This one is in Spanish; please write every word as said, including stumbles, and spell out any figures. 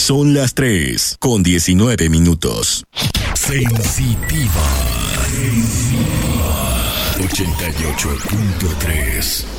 Son las tres con diecinueve minutos. Sensitiva. ochenta y ocho punto tres.